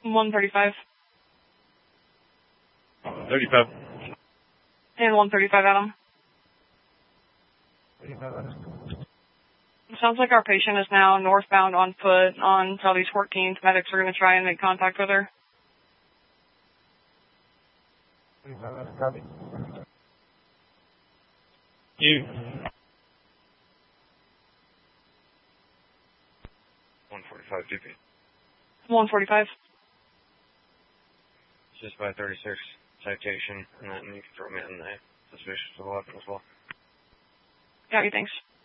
135. 35. And 135, Adam. It sounds like our patient is now northbound on foot on Southeast 14th. Medics are going to try and make contact with her. You. 145 DP. 145. Just by 36 citation, and then you can throw me in the suspicious of a weapon as well. Got you, thanks.